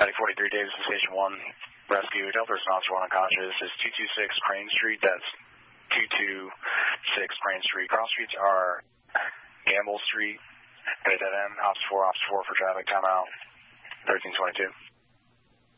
9043 Davis, Station 1, rescue, Delta response 1 unconscious. This is 226 Crane Street, that's 226 Crane Street. Cross streets are Gamble Street, at dead end, Ops 4 for traffic, timeout, 1322.